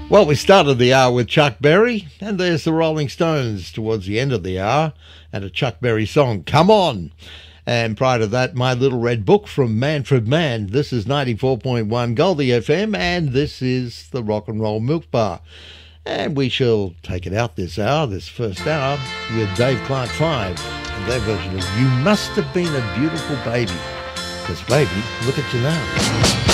Well, we started the hour with Chuck Berry, and there's the Rolling Stones towards the end of the hour, and a Chuck Berry song, Come On. And prior to that, My Little Red Book from Manfred Mann. This is 94.1 Goldie FM, and this is the Rock and Roll Milk Bar. And we shall take it out this hour, this first hour, with Dave Clark 5, and their version of You Must Have Been a Beautiful Baby. Because, baby, look at you now.